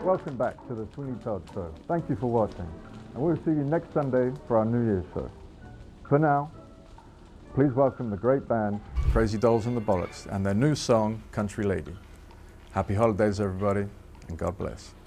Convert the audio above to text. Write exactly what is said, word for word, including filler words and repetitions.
Welcome back to the Sweeney Todd Show. Thank you for watching, and we'll see you next Sunday for our New Year's show. For now, please welcome the great band Crazy Dolls and the Bollocks and their new song, Country Lady. Happy holidays, everybody, and God bless.